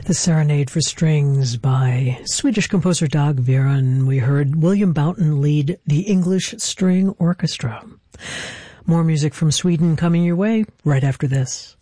The Serenade for Strings by Swedish composer Dag Viren. We heard William Boughton lead the English String Orchestra. More music from Sweden coming your way right after this.